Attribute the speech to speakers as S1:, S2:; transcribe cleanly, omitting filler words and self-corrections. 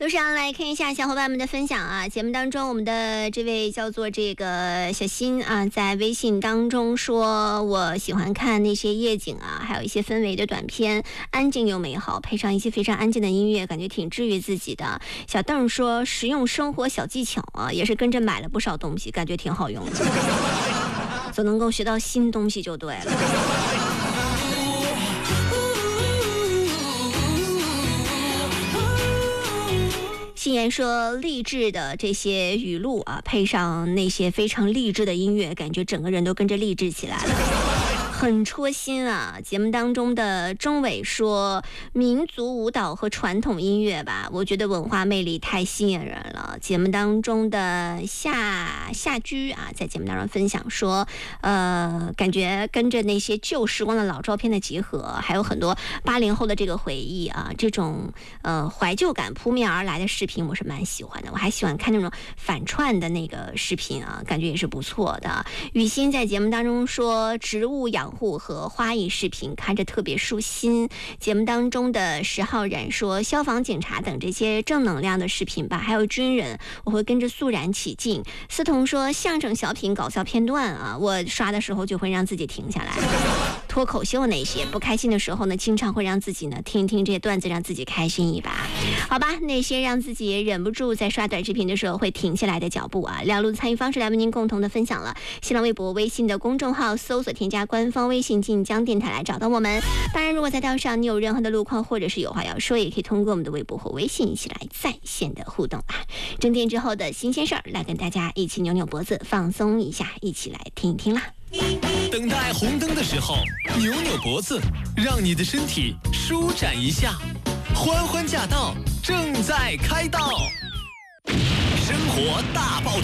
S1: 路上来看一下小伙伴们的分享啊。节目当中，我们的这位叫做这个小新啊，在微信当中说，我喜欢看那些夜景啊，还有一些氛围的短片，安静又美好，配上一些非常安静的音乐，感觉挺治愈自己的。小邓说，实用生活小技巧啊，也是跟着买了不少东西，感觉挺好用的，总能够学到新东西就对了。信言说，励志的这些语录啊，配上那些非常励志的音乐，感觉整个人都跟着励志起来了，很戳心啊。节目当中的钟伟说，民族舞蹈和传统音乐吧，我觉得文化魅力太吸引人了。节目当中的夏居啊，在节目当中分享说，感觉跟着那些旧时光的老照片的结合，还有很多80后的这个回忆啊，这种怀旧感扑面而来的视频，我是蛮喜欢的。我还喜欢看那种反串的那个视频啊，感觉也是不错的。雨欣在节目当中说，植物养护和花艺视频看着特别舒心。节目当中的10号人说，消防警察等这些正能量的视频吧，还有军人，我会跟着肃然起敬。思彤说，相声小品搞笑片段啊，我刷的时候就会让自己停下来。脱口秀那些不开心的时候呢，经常会让自己呢听听这些段子，让自己开心一把。好吧，那些让自己忍不住在刷短视频的时候会停下来的脚步啊，两路参与方式来为您共同的分享了。新浪微博、微信的公众号搜索添加官方微信晋江电台来找到我们。当然，如果在道上你有任何的路况或者是有话要说，也可以通过我们的微博或微信一起来在线的互动啊。整点之后的新鲜事儿，来跟大家一起扭扭脖子放松一下，一起来听一听啦。
S2: 等待红灯的时候，扭扭脖子，让你的身体舒展一下。欢欢驾到，正在开道。生活大爆炸。